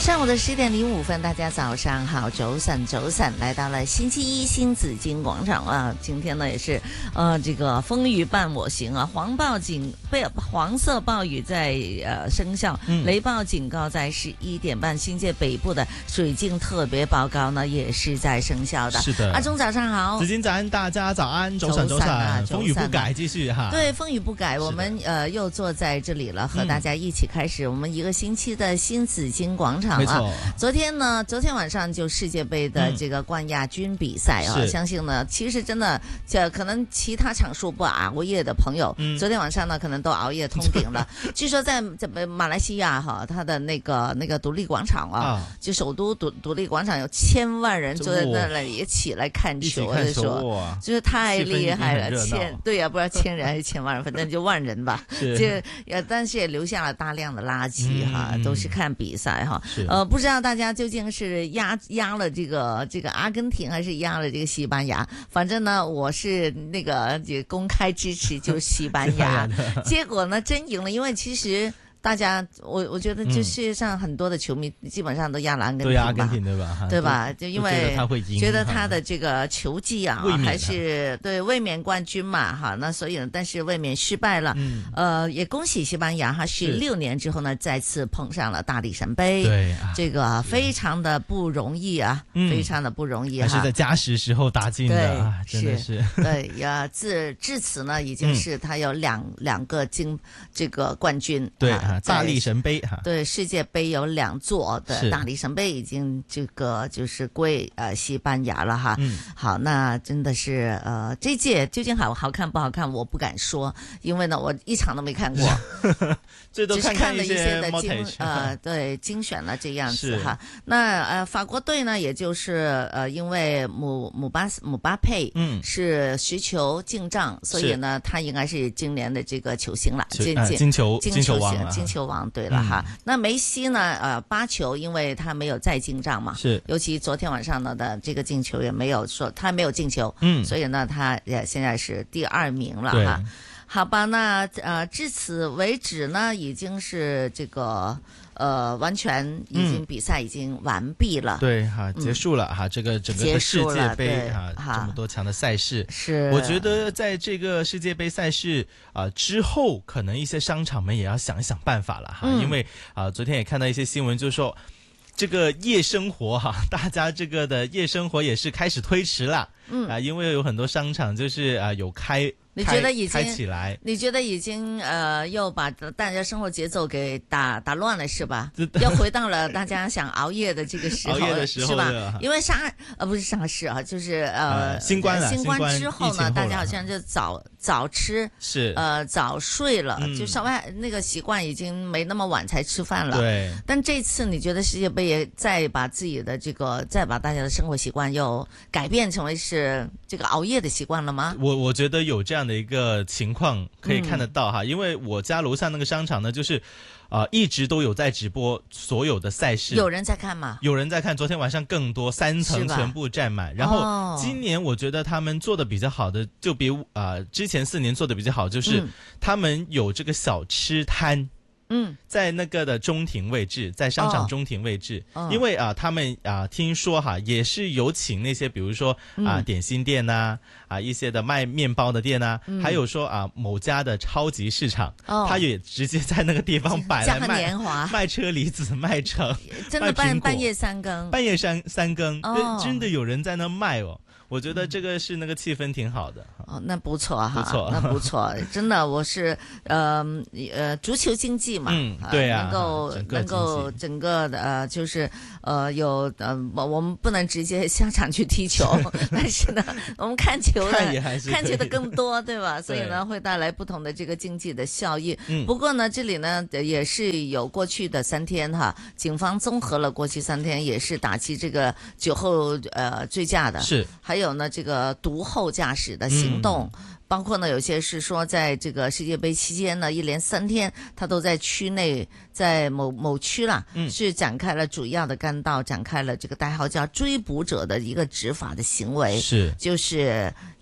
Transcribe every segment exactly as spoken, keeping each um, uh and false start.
上午的十點零五分，大家早上好，早晨早晨，來到了星期一新紫荊廣場啊！今天呢也是呃這個風雨伴我行啊，黃暴警被黃色暴雨在呃生效，嗯、雷暴警告在十一點半，新界北部的水浸特別報告呢也是在生效的。 是的， 阿忠早上好， 紫荊早安，大家早安，早晨早晨，啊、風雨不改，繼續哈。 對，風雨不改，我們呃又坐在這裡了，和大家一起開始我們一個星期的新紫荊廣場。 沒錯， 昨天呢，昨天晚上就世界杯的這個冠亞軍比賽啊，嗯、相信呢，其實真的，這可能其他場數不熬夜的朋友，嗯、昨天晚上呢，可能都熬夜通頂了。據說在在馬來西亞哈，它的那個那個獨立廣場啊，啊就首都獨獨立廣場有千萬人坐在那裡一起來看球，就說就是太厲害了，千對呀、啊，不知道千人還是千萬人，反正就萬人吧。就也但是也留下了大量的垃圾哈，嗯、都是看比賽哈。呃，不知道大家究竟是壓壓了這個這個阿根廷，還是壓了這個西班牙？反正呢，我是那個就公開支持就西班牙，結果呢真贏了，因為其實。大家，我我覺得就世界上很多的球迷基本上都壓了阿根廷吧，對阿根廷對吧？對吧？就因為覺得他的這個球技啊，還是對衛冕冠軍嘛，哈，那所以呢，但是衛冕失敗了，嗯、呃，也恭喜西班牙哈，十六年之後呢，再次碰上了大力神杯，對，這個非常的不容易啊，嗯、非常的不容易哈，還是在加時時候打進的，對，真的是，對呀，至至此呢，已經是他有兩、嗯、兩個金這個冠軍，對。啊大力神杯哈，對世界杯有兩座的大力神杯已經這個就是歸呃西班牙了哈。嗯，好，那真的是呃這屆究竟好好看不好看，我不敢說，因為呢我一場都沒看過，最多看看了一些的精呃對精選了這樣子哈。那呃法國隊呢，也就是呃因為姆姆巴姆巴佩嗯是十球進賬，所以呢他應該是今年的這個球星了，金金球金球王了。金球王對了哈，嗯、那梅西呢？呃，八球，因為他沒有再進賬嘛，是，尤其昨天晚上呢的這個進球也沒有說他沒有進球，嗯，所以呢，他也現在是第二名了哈。好吧，那呃，至此為止呢，已經是這個。呃，完全已經比賽已經完畢了，嗯、對哈，結束了哈，嗯、這個整個的世界杯哈，這麼多強的賽事，是，我覺得在這個世界杯賽事啊、呃、之後，可能一些商場們也要想一想辦法了哈，嗯、因為啊、呃，昨天也看到一些新聞，就是說這個夜生活哈，大家這個的夜生活也是開始推遲了，嗯啊、呃，因為有很多商場就是啊、呃、有開。你覺得已經開起來？你覺得已經呃又把大家生活節奏給打打亂了是吧？又回到了大家想熬夜的這個時候，熬夜的時候是吧？因為上呃不是上市啊，就是呃新冠了，新冠之後呢，大家好像就早早吃是呃早睡了，就稍微那個習慣已經沒那麼晚才吃飯了。對。但這次你覺得世界杯也再把自己的這個再把大家的生活習慣又改變成為是這個熬夜的習慣了嗎？我我覺得有這樣的一個情況可以看得到哈，嗯、因為我家樓下那個商場呢，就是啊、呃、一直都有在直播所有的賽事，有人在看嗎？有人在看，昨天晚上更多，三層全部佔滿。然後今年我覺得他們做的比較好的，就比啊、呃、之前四年做的比較好，就是他們有這個小吃攤。嗯，在那個的中庭位置，在商場中庭位置，哦、因為啊，他們啊，聽說哈，也是有請那些，比如說啊，點心店呐、啊，啊，一些的賣麵包的店呐、啊，嗯、還有說啊，某家的超級市場，哦、他也直接在那個地方擺來賣年華，賣車厘子，賣橙，真的半半夜三更，半夜三三更，哦、真的有人在那賣哦。我覺得這個是那個氣氛挺好的。哦，那不錯哈，不錯，那不錯，真的，我是呃呃足球經濟嘛，嗯，對啊，能夠能夠整個的呃就是呃有呃我們不能直接下場去踢球，但是呢，我們看球的看球的更多，對吧？所以呢，會帶來不同的這個經濟的效益。嗯，不過呢，這裡呢也是有過去的三天哈，警方綜合了過去三天，也是打擊這個酒後呃醉駕的，是還。還有呢，這個毒後駕駛的行動，嗯、包括呢，有些是說，在這個世界杯期間呢，一連三天，他都在區內，在某某區啦，嗯、是展開了主要的幹道，展開了這個代號叫追捕者的一個執法的行為，是，就是。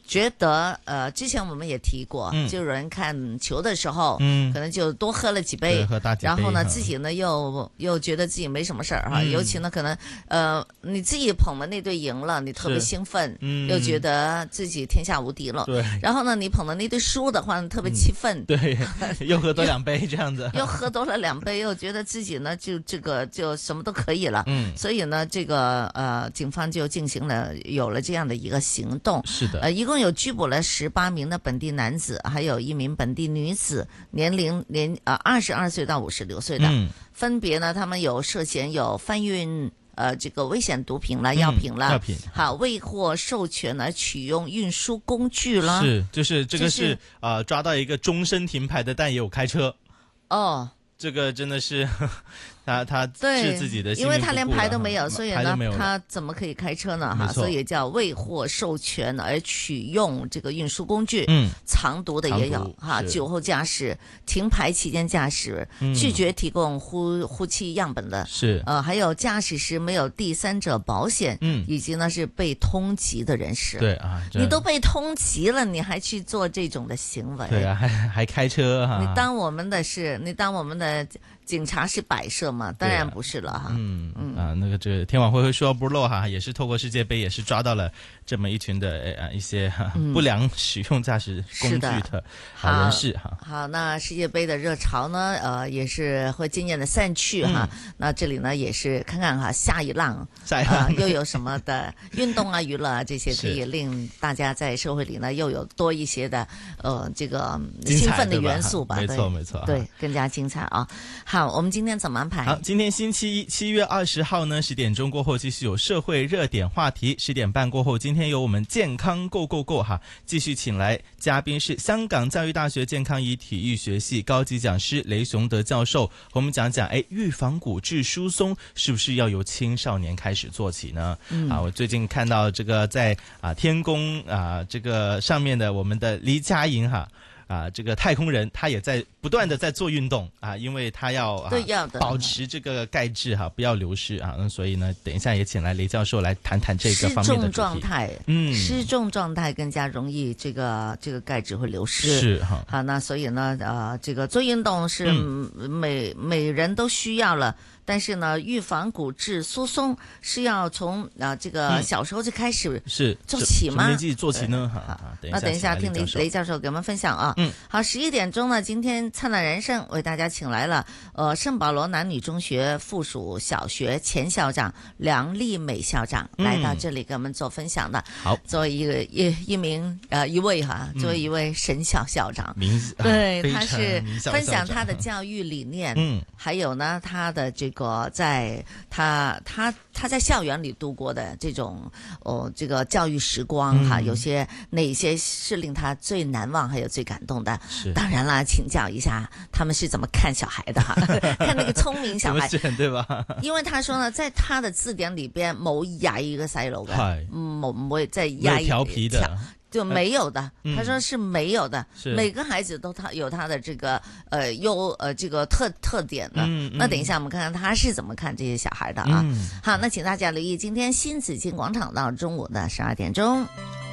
覺得呃，之前我們也提過，嗯、就有人看球的時候，嗯，可能就多喝了幾杯， 喝大幾杯然後呢，自己呢又又覺得自己沒什麼事兒哈。嗯、尤其呢，可能呃，你自己捧的那隊贏了，你特別興奮，嗯、又覺得自己天下無敵了。對。然後呢，你捧的那隊輸的話，特別氣憤、嗯。對。 又喝多兩杯這樣子。 又喝多了兩杯，又覺得自己呢就這個就什麼都可以了。嗯。所以呢，這個呃，警方就進行了有了這樣的一個行動。 是的。 呃，一共有拘捕了十八名的本地男子，還有一名本地女子，年齡年呃二十二歲到五十六歲的，嗯、分別呢，他們有涉嫌有販運呃這個危險毒品啦、藥品啦， 嗯、藥品好未獲授權而取用運輸工具啦， 是就是這個是、 就是、 呃抓到一個終身停牌的，但也有開車哦， 這個真的是。他他是自己的， 因為他連牌都沒有，所以呢，他怎麼可以開車呢？哈，所以叫未獲授權而取用這個運輸工具，嗯，藏毒的也有哈，酒後駕駛、停牌期間駕駛、拒絕提供呼呼氣樣本的，是呃，還有駕駛時沒有第三者保險，嗯，以及呢是被通緝的人士， 對啊， 你都被通緝了，你還去做這種的行為？ 對啊，還還開車哈？ 你當我們的是，你當我們的警察是擺設嘛？當然不是了哈。嗯嗯啊，那個這個天網恢恢，疏而不漏哈，也是透過世界杯，也是抓到了這麼一群的呃一些不良使用駕駛工具的好人士哈。 好，那世界杯的熱潮呢，呃，也是會漸漸的散去哈。那這裡呢，也是看看哈下一浪， 下一浪又有什麼的運動啊、娛樂啊這些，可以令大家在社會裡呢又有多一些的呃這個興奮的元素吧。 沒錯沒錯， 對，更加精彩啊。好，我們今天怎麼安排？ 好，今天星期一，七月二十號呢，十點鐘過後繼續有社會熱點話題。十點半過後，今天有我們健康 Go Go Go 哈，繼續請來嘉賓是香港教育大學健康與體育學系高級講師雷雄德教授，和我們講講，哎，預防骨質疏鬆是不是要由青少年開始做起呢？嗯、啊，我最近看到這個在啊天宮啊這個上面的我們的黎佳瑩哈。啊，這個太空人他也在不斷的在做運動啊，因為他要、啊、 對要的保持這個鈣質哈、啊，不要流失啊。那所以呢，等一下也請來雷教授來談談這個方面的主題。 失重狀態，嗯，失重狀態更加容易這個這個鈣質會流失。 是哈， 好，那所以呢，呃，這個做運動是每、嗯、每人都需要了。但是呢，預防骨質疏鬆是要從啊這個小時候就開始是做起嗎？ 什麼年紀做起呢？哈、 啊，那等一下聽雷雷教授給我們分享啊。嗯，好，十一點鐘呢，今天燦爛人生為大家請來了，呃，聖保羅男女中學附屬小學前校長梁麗美校長、嗯、來到這裡給我們做分享的。好，作為一個一一名呃一位哈，作為一位神校校長，名字、嗯、對，他是分享他的教育理念，嗯，還有呢他的這個。個在他他他在校園裏度過的這種哦，這個教育時光哈、嗯，有些哪些是令他最難忘還有最感動的？是當然啦，請教一下他們是怎麼看小孩的哈？看那個聰明小孩， 對吧？ 因為他說呢，在他的字典裏邊冇曳一個細路嘅，冇唔會在曳調皮的。 就沒有的、嗯，他說是沒有的，每個孩子都他有他的這個呃優呃這個特特點的、嗯嗯。那等一下我們看看他是怎麼看這些小孩的啊、嗯？好，那請大家留意今天新紫荊廣場到中午的十二點鐘。